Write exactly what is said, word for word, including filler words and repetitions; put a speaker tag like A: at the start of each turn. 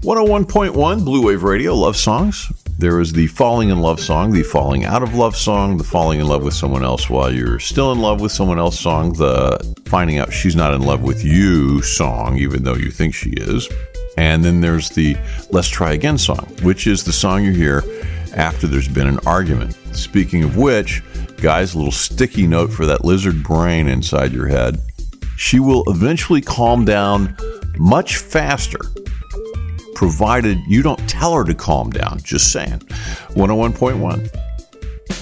A: one oh one point one Blue Wave Radio, love songs. There is the falling in love song, the falling out of love song, the falling in love with someone else while you're still in love with someone else song, the finding out she's not in love with you song, even though you think she is. And then there's the Let's Try Again song, which is the song you hear after there's been an argument. Speaking of which, guys, a little sticky note for that lizard brain inside your head. She will eventually calm down much faster, provided you don't tell her to calm down. Just saying. one oh one point one